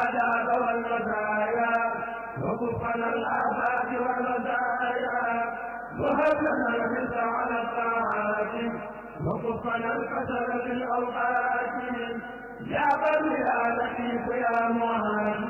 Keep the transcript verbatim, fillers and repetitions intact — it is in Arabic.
الآداب والمزايا وكفنا الآفات والمزايا وهب لنا الحرص على الطاعات وكفنا الكسل في الأوقات يا بر يا لطيف يا معاذ